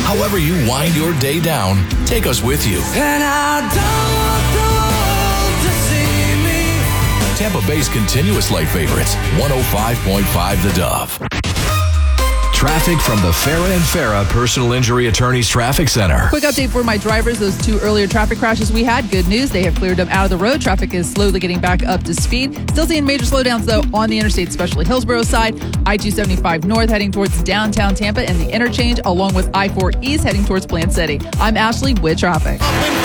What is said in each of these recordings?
However you wind your day down, take us with you. And I don't want the world to see me. Tampa Bay's continuous light favorites, 105.5 The Dove. Traffic from the Farah and Farah Personal Injury Attorneys Traffic Center. Quick update for my drivers. Those two earlier traffic crashes we had. Good news. They have cleared them out of the road. Traffic is slowly getting back up to speed. Still seeing major slowdowns, though, on the interstate, especially Hillsborough side. I-275 north heading towards downtown Tampa and the interchange, along with I-4 east heading towards Plant City. I'm Ashley with traffic.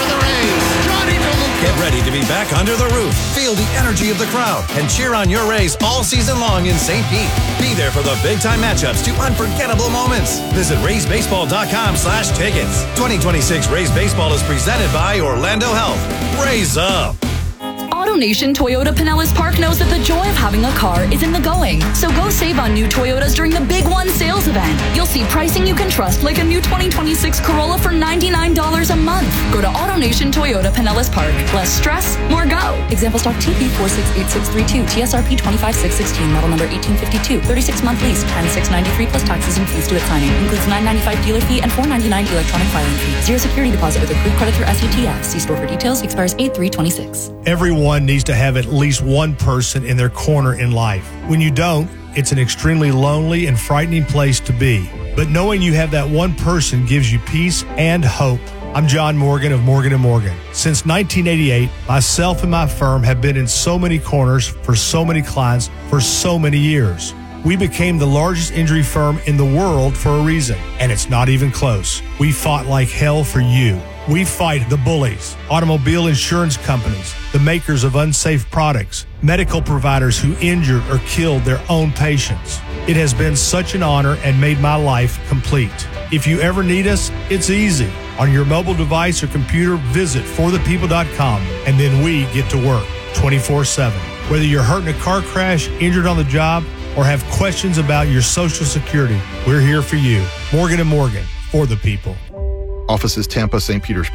Get ready to be back under the roof. Feel the energy of the crowd and cheer on your Rays all season long in St. Pete. Be there for the big-time matchups to unforgettable moments. Visit RaysBaseball.com/tickets. 2026 Rays Baseball is presented by Orlando Health. Rays up. AutoNation Toyota Pinellas Park knows that the joy of having a car is in the going. So go save on new Toyotas during the Big One sales event. You'll see pricing you can trust, like a new 2026 Corolla for $99 a month. Go to AutoNation Toyota Pinellas Park. Less stress, more go. Example stock TP468632, TSRP 25616, model number 1852, 36-month lease, 10693 plus taxes and fees due at signing. Includes $995 dealer fee and $499 electronic filing fee. Zero security deposit with approved credit through SUTF. See store for details. Expires 8/3/26. Everyone needs to have at least one person in their corner in life. When you don't, it's an extremely lonely and frightening place to be. But knowing you have that one person gives you peace and hope. I'm John Morgan of Morgan & Morgan. Since 1988, myself and my firm have been in so many corners for so many clients for so many years. We became the largest injury firm in the world for a reason, and it's not even close. We fought like hell for you. We fight the bullies, automobile insurance companies, the makers of unsafe products, medical providers who injured or killed their own patients. It has been such an honor and made my life complete. If you ever need us, it's easy. On your mobile device or computer, visit forthepeople.com, and then we get to work 24/7. Whether you're hurt in a car crash, injured on the job, or have questions about your Social Security, we're here for you. Morgan & Morgan, for the people. Offices Tampa, St. Petersburg.